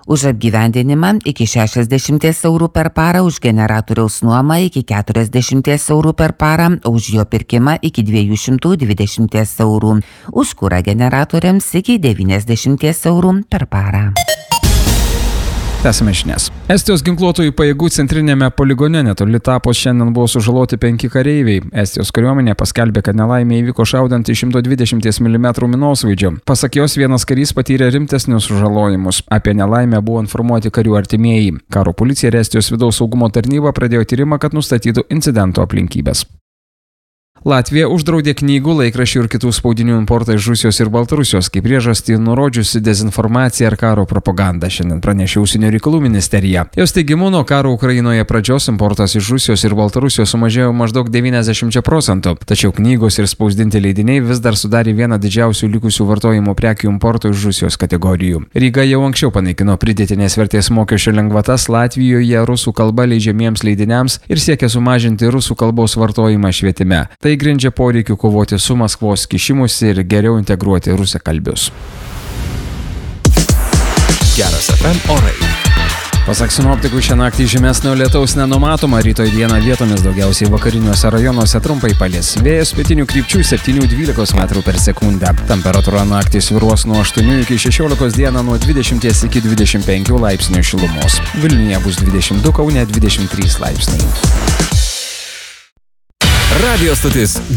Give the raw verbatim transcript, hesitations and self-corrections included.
Už apgyvendinimą iki šešiasdešimt eurų per parą, už generatoriaus nuomą iki keturiasdešimt eurų per parą, už jo pirkimą iki dviejų šimtų dvidešimt eurų, už kurą generatoriams iki devyniasdešimt eurų per parą. Tęsime žinias. Estijos ginkluotojų pajėgų centrinėme poligone netoli Tapos šiandien buvo sužaloti penki kareiviai. Estijos kariuomenė paskelbė, kad nelaimė įvyko šaudant iš šimto dvidešimt milimetrų minosvaidžio. Pasak jos, vienas karys patyrė rimtesnius sužalojimus. Apie nelaimę buvo informuoti karių artimieji. Karo policija ir Estijos vidaus saugumo tarnyba pradėjo tyrimą, kad nustatytų incidento aplinkybės. Latvija uždraudė knygų, laikraščių ir kitų spaudinių importą iš Rusijos ir Baltarusijos, kaip priežastį nurodžiusi dezinformaciją ar karo propagandą, šiandien pranešė Užsienio reikalų ministerija. Jos teigimu, nuo karo Ukrainoje pradžios importas iš Rusijos ir Baltarusijos sumažėjo maždaug devyniasdešimt procentų, tačiau knygos ir spausdinti leidiniai vis dar sudarė vieną didžiausių likusių vartojimo prekių importo iš Rusijos kategorijų. Ryga jau anksčiau panaikino pridėtinės vertės mokesčio lengvatas Latvijoje rusų kalba leidžiamiems leidiniams ir siekia sumažinti rusų kalbos vartojimą švietime. Tai grindžia poreikiu kovoti su Maskvos kišimusi ir geriau integruoti rusakalbius. Geras F M orai. Pasak sinoptikų, šią naktį žymesnio lietaus nenumatoma, rytoj dieną vietomis daugiausiai vakariniuose rajonuose trumpai palis. Vėjas pietinių krypčių septynių dvylikos metrų per sekundę. Temperatūra naktį svyruos nuo aštuonių iki šešiolikos, dieną nuo dvidešimt iki dvidešimt penkių laipsnių šilumos. Vilniuje bus dvidešimt du, Kaune dvidešimt trys laipsniai. Radio stotis